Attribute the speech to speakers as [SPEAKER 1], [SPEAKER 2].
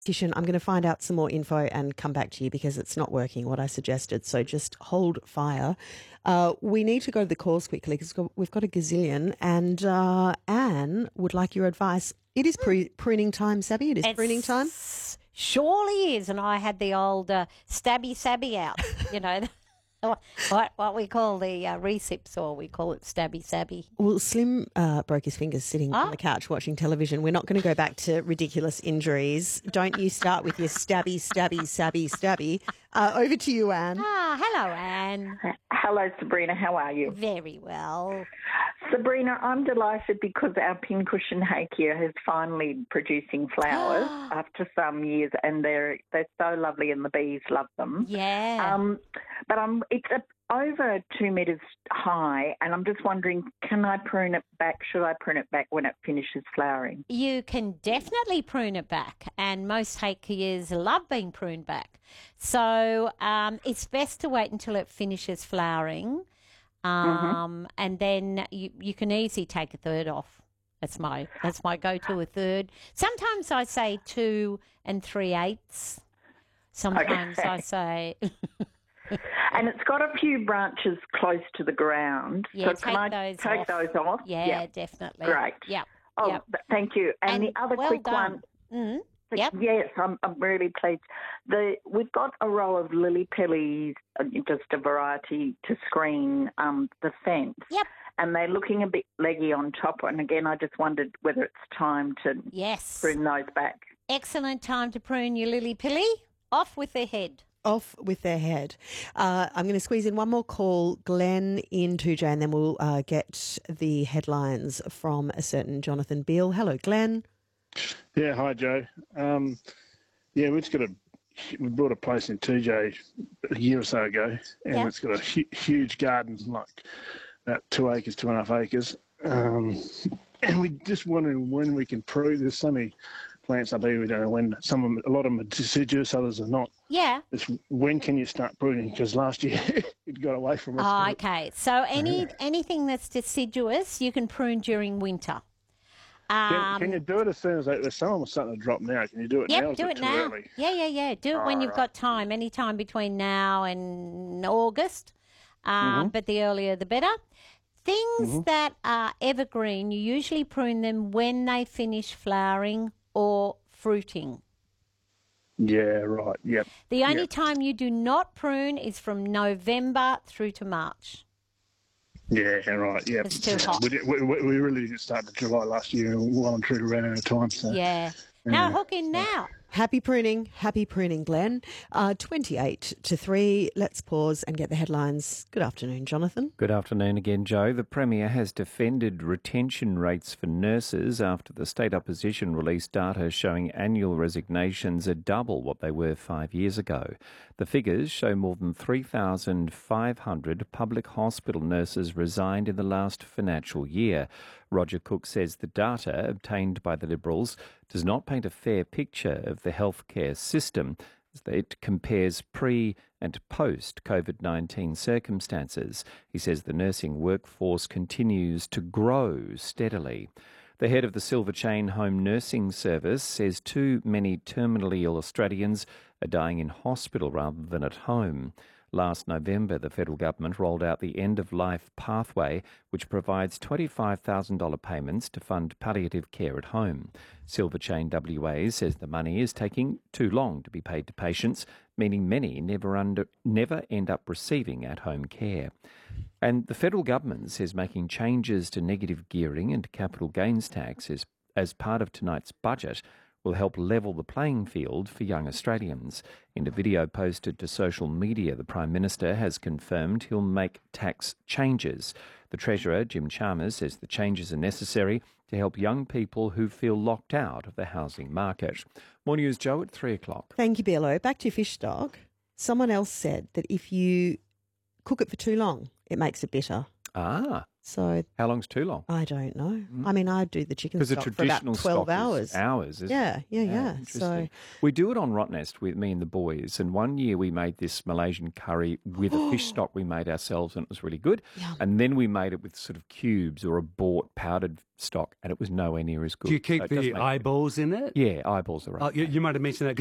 [SPEAKER 1] Tishan, I'm going to find out some more info and come back to you because it's not working what I suggested. So just hold fire. We need to go to the calls quickly because we've got a gazillion. And Anne would like your advice. It is pruning time, Sabby. It is pruning time.
[SPEAKER 2] Surely is. And I had the old stabby sabby out, you know. What we call the recips, or we call it stabby sabby.
[SPEAKER 1] Well, Slim broke his fingers sitting on the couch watching television. We're not going to go back to ridiculous injuries. Don't you start with your stabby, stabby, sabby, stabby. Over to you, Anne.
[SPEAKER 2] Hello, Anne.
[SPEAKER 3] Hello, Sabrina. How are you?
[SPEAKER 2] Very well.
[SPEAKER 3] Sabrina, I'm delighted because our pincushion hakea is finally producing flowers after some years, and they're so lovely, and the bees love them.
[SPEAKER 2] Yeah.
[SPEAKER 3] But it's over 2 metres high, and I'm just wondering, can I prune it back? Should I prune it back when it finishes flowering?
[SPEAKER 2] You can definitely prune it back, and most hakeas love being pruned back. So it's best to wait until it finishes flowering, and then you can easily take a third off. That's my go-to, a third. Sometimes I say 2 3/8. Sometimes I say.
[SPEAKER 3] And it's got a few branches close to the ground.
[SPEAKER 2] Yeah,
[SPEAKER 3] so can I take those off?
[SPEAKER 2] Yeah, definitely.
[SPEAKER 3] Great.
[SPEAKER 2] Yeah.
[SPEAKER 3] Oh, thank you. And the other quick
[SPEAKER 2] done.
[SPEAKER 3] one.
[SPEAKER 2] Yep.
[SPEAKER 3] Yes, I'm really pleased. We've got a row of lily pillies, just a variety to screen the fence.
[SPEAKER 2] Yep.
[SPEAKER 3] And they're looking a bit leggy on top. And again, I just wondered whether it's time to prune those back.
[SPEAKER 2] Excellent time to prune your lily pilly. Off with their head.
[SPEAKER 1] Off with their head. I'm going to squeeze in one more call, Glenn in 2J, and then we'll get the headlines from a certain Jonathan Beale. Hello, Glenn.
[SPEAKER 4] Yeah, hi, Joe. We bought a place in 2J a year or so ago, and it's got a huge garden, like about 2 acres, 2.5 acres. And we're just wondering when we can prune. There's so many plants up here, we don't know when. A lot of them are deciduous, others are not.
[SPEAKER 2] Yeah.
[SPEAKER 4] When can you start pruning? Because last year it got away from us.
[SPEAKER 2] Oh, okay. So anything that's deciduous, you can prune during winter.
[SPEAKER 4] Can you do it as soon as some of them are starting to drop now? Can you do it now?
[SPEAKER 2] Yep, do it now.
[SPEAKER 4] Early?
[SPEAKER 2] Yeah. Do it when you've got time, any time between now and August. But the earlier the better. Things that are evergreen, you usually prune them when they finish flowering or fruiting.
[SPEAKER 4] Yeah, right. Yep.
[SPEAKER 2] The only time you do not prune is from November through to March.
[SPEAKER 4] Yeah, right. Yeah,
[SPEAKER 2] it's too hot.
[SPEAKER 4] We really didn't start to July last year, well and truly ran out of time. So
[SPEAKER 2] yeah. Now hook in now.
[SPEAKER 1] Happy pruning, Glenn. 28 to 3. Let's pause and get the headlines. Good afternoon, Jonathan.
[SPEAKER 5] Good afternoon again, Joe. The Premier has defended retention rates for nurses after the state opposition released data showing annual resignations are double what they were 5 years ago. The figures show more than 3,500 public hospital nurses resigned in the last financial year. Roger Cook says the data obtained by the Liberals does not paint a fair picture of the healthcare system as it compares pre- and post-COVID-19 circumstances. He says the nursing workforce continues to grow steadily. The head of the Silver Chain Home Nursing Service says too many terminally ill Australians are dying in hospital rather than at home. Last November, the federal government rolled out the end-of-life pathway, which provides $25,000 payments to fund palliative care at home. Silver Chain WA says the money is taking too long to be paid to patients, meaning many never end up receiving at-home care. And the federal government says making changes to negative gearing and capital gains tax as part of tonight's budget will help level the playing field for young Australians. In a video posted to social media, the Prime Minister has confirmed he'll make tax changes. The Treasurer, Jim Chalmers, says the changes are necessary to help young people who feel locked out of the housing market. More news, Joe, at 3 o'clock.
[SPEAKER 1] Thank you, Biello. Back to your fish stock. Someone else said that if you cook it for too long, it makes it bitter.
[SPEAKER 5] Ah.
[SPEAKER 1] So
[SPEAKER 5] How long's too long?
[SPEAKER 1] I don't know. I mean, I do the chicken
[SPEAKER 5] Because the
[SPEAKER 1] stock for about
[SPEAKER 5] traditional
[SPEAKER 1] 12
[SPEAKER 5] stock
[SPEAKER 1] hours.
[SPEAKER 5] is hours, isn't it?
[SPEAKER 1] Yeah.
[SPEAKER 5] Interesting.
[SPEAKER 1] So
[SPEAKER 5] We do it on Rottnest with me and the boys, and one year we made this Malaysian curry with a fish stock we made ourselves, and it was really good.
[SPEAKER 1] Yum.
[SPEAKER 5] And then we made it with sort of cubes or a bought powdered stock, and it was nowhere near as good.
[SPEAKER 6] Do you keep
[SPEAKER 5] So it does
[SPEAKER 6] the
[SPEAKER 5] make-
[SPEAKER 6] eyeballs in it?
[SPEAKER 5] Yeah, eyeballs are right.
[SPEAKER 6] Oh, you might have mentioned that.